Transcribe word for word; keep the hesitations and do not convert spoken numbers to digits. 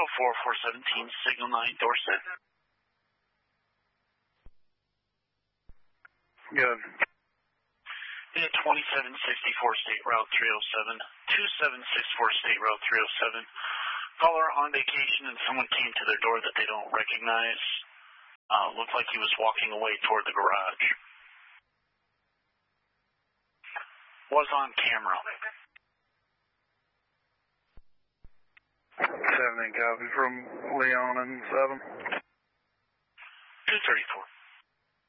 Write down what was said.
four four seventeen, Signal nine, Dorset. Good. Yeah, twenty-seven sixty-four State Route three oh seven, two seven six four State Route three oh seven. Caller on vacation and someone came to their door that they don't recognize. Uh, looked like he was walking away toward the garage. Was on camera. seventeen copy from Leon and seven. two thirty-four.